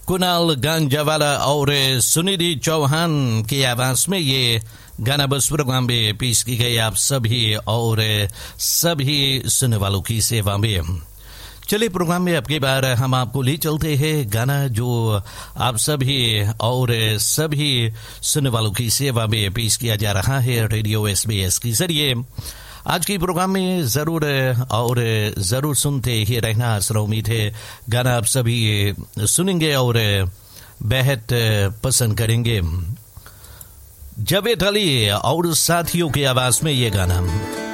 कुणाल गांजावाला और सुनिधि चौहान की आवाज में ये गाना बस प्रोग्राम में पेश की गई आप सभी और सभी सुनने वालों की सेवा में। चलिए प्रोग्राम में अब की बार हम आपको ले चलते हैं गाना जो आप सभी और सभी सुनने वालों की सेवा में पेश किया जा रहा है रेडियो SBS के जरिए। आज के प्रोग्राम में जरूर सुनते ही रहना आशा उम्मीद है गाना आप सभी सुनेंगे और बेहद पसंद करेंगे। जावेद अली और साथियों की आवाज में ये गाना।